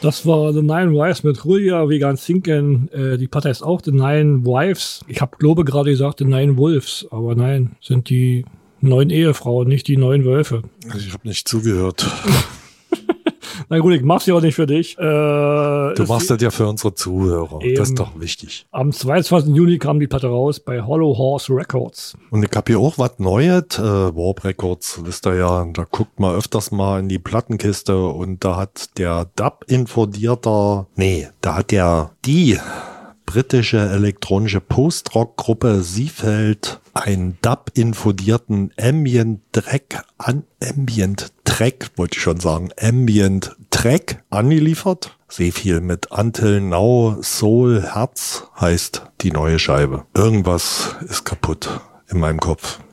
Das war The Nine Wives mit Julia Vegan Sinken. Die Platte heißt auch The Nine Wives. Ich habe glaube gerade gesagt The Nine Wolves, aber nein, sind die 9 Ehefrauen, nicht die 9 Wölfe. Ich habe nicht zugehört. Na gut, ich mach's ja auch nicht für dich. Du machst das ja für unsere Zuhörer. Eben. Das ist doch wichtig. Am 22. Juni kam die Platte raus bei Hollow Horse Records. Und ich habe hier auch was Neues. Warp Records, wisst ihr ja, da guckt man öfters mal in die Plattenkiste und da hat der die britische elektronische Post-Rock-Gruppe Seefeld einen Dub-infodierten Ambient-Track angeliefert. Sehr viel mit Until Now, Soul, Herz heißt die neue Scheibe. Irgendwas ist kaputt in meinem Kopf.